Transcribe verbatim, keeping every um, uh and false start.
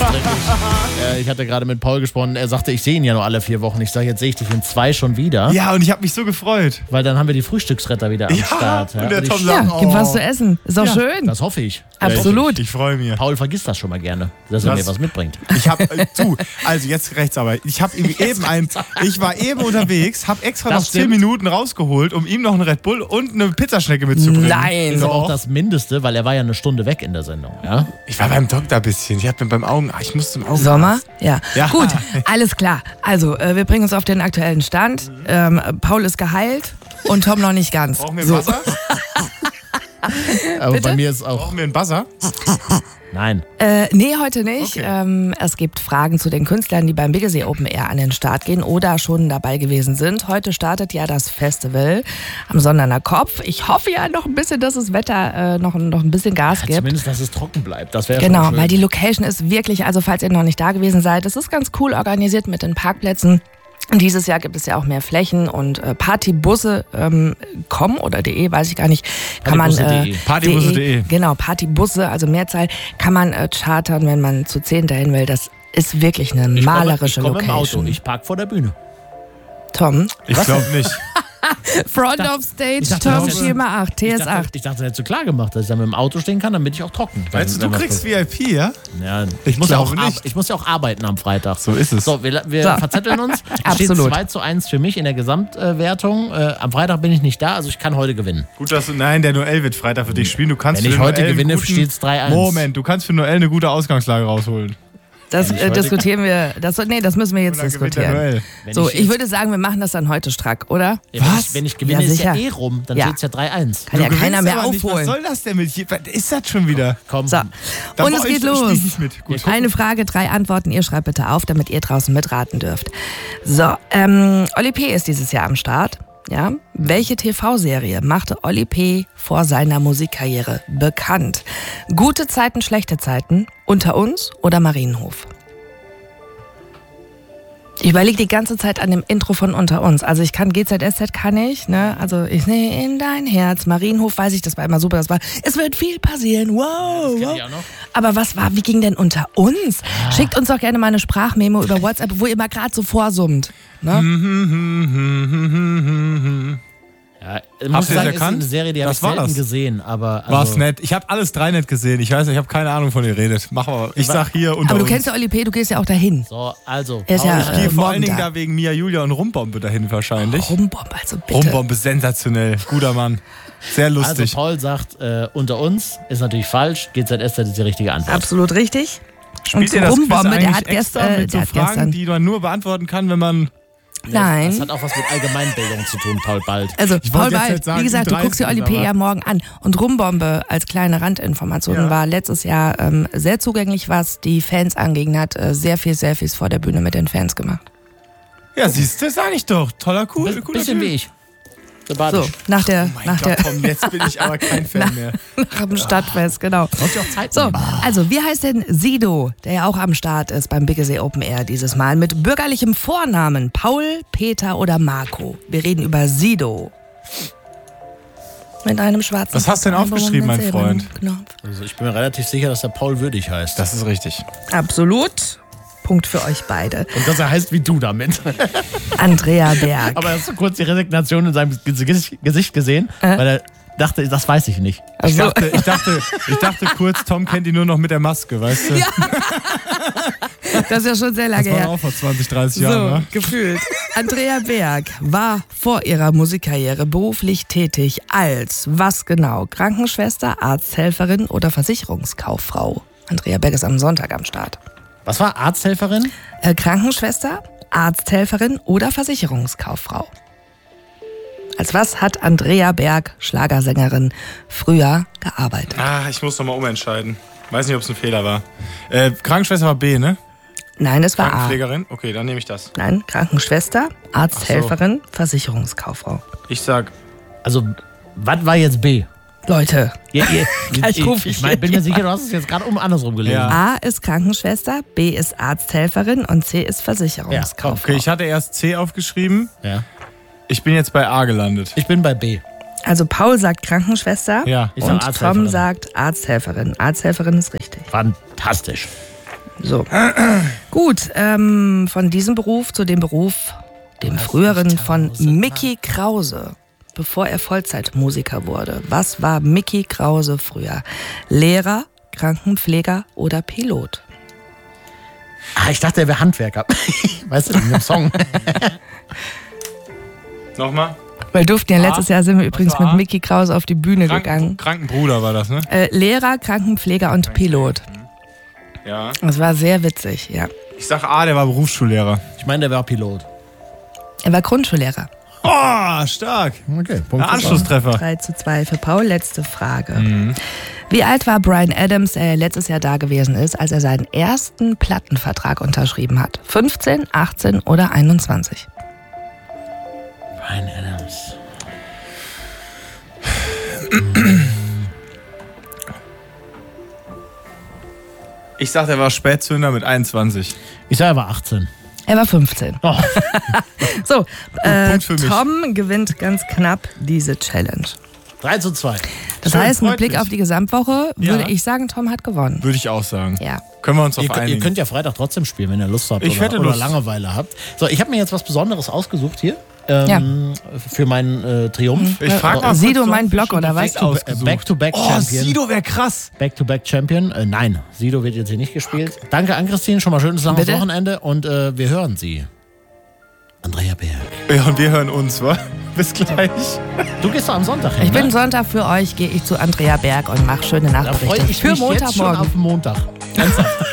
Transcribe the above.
nachträglich. äh, ich hatte gerade mit Paul gesprochen, er sagte, ich sehe ihn ja nur alle vier Wochen. Ich sage, jetzt sehe ich dich in zwei schon wieder. Ja, und ich habe mich so gefreut. Weil dann haben wir die Frühstücksretter wieder am ja, Start. Ja, und der und Tom ich, sagt, Ja, gibt was zu essen. Ist doch ja, schön. Das hoffe ich. Absolut. Ich freue mich. Paul vergisst das schon mal gerne, dass er Was? mir was mitbringt. Ich habe äh, du, also jetzt rechts aber. Ich habe ihm eben ein, ich war eben unterwegs, habe extra Das noch zehn stimmt. Minuten rausgeholt, um ihm noch einen Red Bull und eine Pizzaschnecke mitzubringen. Nein. Das ist aber Doch. auch das Mindeste, weil er war ja eine Stunde weg in der Sendung. Ja? Ich war beim Doktor ein bisschen. Ich habe mir beim Augen, ich musste im Augen. Sommer? Ja. Ja. Gut, alles klar. Also, äh, wir bringen uns auf den aktuellen Stand. Ähm, Paul ist geheilt und Tom noch nicht ganz. Brauchen wir So. Wasser? Aber Bitte? bei mir ist auch. Brauchen wir einen Buzzer? Nein. Äh, nee, heute nicht. Okay. Ähm, es gibt Fragen zu den Künstlern, die beim Biggesee Open Air an den Start gehen oder schon dabei gewesen sind. Heute startet ja das Festival am Sonderner Kopf. Ich hoffe ja noch ein bisschen, dass das Wetter äh, noch, noch ein bisschen Gas gibt. Zumindest, dass es trocken bleibt. Das wäre Genau, schon schön. weil die Location ist wirklich, also falls ihr noch nicht da gewesen seid, es ist ganz cool organisiert mit den Parkplätzen. Dieses Jahr gibt es ja auch mehr Flächen und äh, Partybusse ähm, kommen oder de, weiß ich gar nicht, kann man Partybusse.de. äh, Partybusse.de. Genau, Partybusse, also Mehrzahl, kann man äh, chartern, wenn man zu zehn dahin will. Das ist wirklich eine ich malerische komme, ich komme im Location. Auto. Ich park vor der Bühne. Tom, Ich glaube nicht. Front dachte- of Stage, ich dachte, Tom das ist- Schirmer acht, T Ich S dachte, acht. ich dachte, das hättest du klar gemacht, dass ich dann mit dem Auto stehen kann, dann bin ich auch trocken. Meinst du, Wenn du was kriegst passiert. V I P, ja? Ja, ich, Ich muss ja auch glaube ar- nicht. ich muss ja auch arbeiten am Freitag. So ist es. So, wir, wir So. verzetteln uns. Es steht Absolut. zwei zu eins für mich in der Gesamtwertung. Äh, am Freitag bin ich nicht da, also ich kann heute gewinnen. Gut, dass du, nein, der Noel wird Freitag für dich spielen. Du kannst Wenn für ich heute Noel einen gewinne, guten- steht's drei eins. Moment, du kannst für Noel eine gute Ausgangslage rausholen. Das Wenn ich äh, heute- diskutieren wir, das, nee, das müssen wir jetzt Und dann gewinnt der diskutieren. Noel. Wenn So, ich ich würde sagen, wir machen das dann heute strack, oder? Ja, wenn, Was? ich, wenn ich gewinne, Ja, ist ja sicher. eh rum. Dann Ja. steht's ja drei eins. Kann ja Du keiner gewinnst mehr aber nicht. Was aufholen. soll das denn mit hier? Was ist das schon wieder? Komm. So, Da und brauch es ich- geht spiel los. ich nicht mit. Gut. Eine Frage, drei Antworten. Ihr schreibt bitte auf, damit ihr draußen mitraten dürft. So, ähm, Oli P. ist dieses Jahr am Start. Ja, welche T V-Serie machte Oli P. vor seiner Musikkarriere bekannt? Gute Zeiten, schlechte Zeiten, Unter uns oder Marienhof? Ich überlege die ganze Zeit an dem Intro von Unter uns. Also ich kann G Z S Z kann ich, ne? Also ich sehe in dein Herz. Marienhof weiß ich, das war immer super. Das war, es wird viel passieren. Wow. kenn wow. ich auch noch. Aber was war, wie ging denn Unter uns? Schickt uns doch gerne mal eine Sprachmemo über WhatsApp, wo ihr mal gerade so vorsummt. Ne? Ja, ich muss ihr es sagen, ist erkannt? eine Serie, die habe ich Das war selten das. gesehen. Aber also, War's nett. Ich habe alles drei nett gesehen. Ich weiß, ich habe keine Ahnung, von ihr redet. Mach mal. Ich sag hier unter Aber du uns. kennst ja Oli P., du gehst ja auch dahin. So, also. Er ist Paul, ja, Ich äh, gehe vor morgen allen Dingen da. da wegen Mia, Julia und Rumbombe dahin wahrscheinlich. Rumbombe, also bitte. Rumbombe, sensationell. Guter Mann. Sehr also lustig. Paul sagt, äh, unter uns ist natürlich falsch. G Z S Z ist die richtige Antwort. Absolut richtig. Spielt und ihr das Quiz Rumbombe, der eigentlich hat extra gestern- mit so der hat Fragen, gestern- die man nur beantworten kann, wenn man... Nein. Das hat auch was mit Allgemeinbildung zu tun, Paul Bald. Also, Ich Paul wollte jetzt Wald, halt sagen, wie gesagt, die du guckst dir Oli dreißig, P. aber- ja morgen an. Und Rumbombe als kleine Randinformation Ja. war letztes Jahr ähm, sehr zugänglich, was die Fans anging. Hat äh, sehr viel Selfies vor der Bühne mit den Fans gemacht. Ja, siehst du, sag ich doch. Toller, cool, Ein cooler bisschen Typ. wie ich. So, Sympathisch. nach der, Oh mein nach Gott, der, komm, jetzt bin ich aber kein Fan mehr. nach dem Stadtfest, genau. Muss ja auch Zeit So, nehmen. also wie heißt denn Sido, der ja auch am Start ist beim Biggesee Open Air dieses Mal, mit bürgerlichem Vornamen? Paul, Peter oder Marco? Wir reden über Sido. Mit einem schwarzen Was hast du denn Album aufgeschrieben, mit mein silbernem Freund? Knopf. Also ich bin mir relativ sicher, dass der Paul würdig heißt. Das ist richtig. Absolut. Punkt für euch beide. Und dass er heißt wie du damit. Andrea Berg. Aber hast du kurz die Resignation in seinem Gesicht Gesicht gesehen? Äh? Weil er dachte, das weiß ich nicht. Ich Also, dachte, ich, dachte, ich dachte kurz, Tom kennt ihn nur noch mit der Maske, weißt du? Ja. das ist ja schon sehr lange Das war her. auch vor zwanzig, dreißig So, Jahren, ne? gefühlt. Andrea Berg war vor ihrer Musikkarriere beruflich tätig als, was genau, Krankenschwester, Arzthelferin oder Versicherungskauffrau? Andrea Berg ist am Sonntag am Start. Was war Arzthelferin? Äh, Krankenschwester, Arzthelferin oder Versicherungskauffrau? Als was hat Andrea Berg, Schlagersängerin, früher gearbeitet? Ah, ich muss nochmal umentscheiden. Weiß nicht, ob es ein Fehler war. Äh, Krankenschwester war B, ne? Nein, es war A. Krankenpflegerin? Okay, dann nehme ich das. Nein, Krankenschwester, Arzthelferin, Versicherungskauffrau. Ich sag, Also, was war jetzt B? Leute, Ja, ihr, Gleich ich ruf ich ich mein, bin mir hier sicher, du hast es jetzt gerade um andersrum gelesen. Ja. A ist Krankenschwester, B ist Arzthelferin und C ist Versicherungskauffrau. okay, ich hatte erst C aufgeschrieben. Ja. Ich bin jetzt bei A gelandet. Ich bin bei B. Also Paul sagt Krankenschwester Ja. Ich sag und Tom Arzthelferin. sagt Arzthelferin. Arzthelferin ist richtig. Fantastisch. So. Gut, ähm, von diesem Beruf zu dem Beruf, dem früheren von Mickey Krause, bevor er Vollzeitmusiker wurde. Was war Mickey Krause früher? Lehrer, Krankenpfleger oder Pilot? Ah, ich dachte, er wäre Handwerker. Weißt du, in dem Song. Nochmal? Weil durften ja letztes Jahr sind wir übrigens war mit A? Mickey Krause auf die Bühne Kranken, gegangen. Krankenbruder war das, ne? Äh, Lehrer, Krankenpfleger und Pilot. Ja. Das war sehr witzig, ja. Ich sag A, der war Berufsschullehrer. Ich meine, der war Pilot. Er war Grundschullehrer. Oh, stark. Okay, Punkt. Ein Anschlusstreffer. drei zu zwei für Paul. Letzte Frage. Mhm. Wie alt war Bryan Adams, der letztes Jahr da gewesen ist, als er seinen ersten Plattenvertrag unterschrieben hat? fünfzehn, achtzehn oder einundzwanzig? Bryan Adams. Ich sag, der war Spätzünder mit einundzwanzig. Ich sage, er war achtzehn. Er war fünfzehn. Oh. So, äh, Punkt für mich. Tom gewinnt ganz knapp diese Challenge. drei zu zwei. Das Schön, heißt, mit freut Blick mich. auf die Gesamtwoche würde Ja. ich sagen, Tom hat gewonnen. Würde ich auch sagen. Ja. Können wir uns auf Ihr, könnt- einigen. ihr könnt ja Freitag trotzdem spielen, wenn ihr Lust habt Ich oder, hätte oder Lust. Langeweile habt. So, ich habe mir jetzt was Besonderes ausgesucht hier ähm, für meinen äh, Triumph. Ich frag mal, Sido, kurz, mein hast du Blog, schon oder was? perfekt ausgesucht? Back-to-back Oh, Champion. Sido wäre krass. Back-to-back Champion. Äh, nein, Sido wird jetzt hier nicht gespielt. Danke an Christine, schon mal schönes langes Bitte? Wochenende und äh, wir hören sie. Andrea Berg. Ja, und wir hören uns, wa? Bis gleich. Du gehst doch am Sonntag hin, Ich bin ne? Sonntag für euch, gehe ich zu Andrea Berg und mache schöne Da freue Nachtberichte ich für mich jetzt schon Montagmorgen. auf den Montag. Ernsthaft.